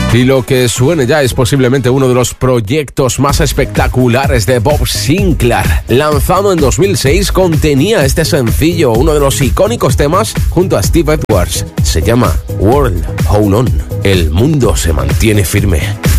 Y lo que suene ya es posiblemente uno de los proyectos más espectaculares de Bob Sinclair. Lanzado en 2006, contenía este sencillo, uno de los icónicos temas junto a Steve Edwards. Se llama World Hold On. El mundo se mantiene firme.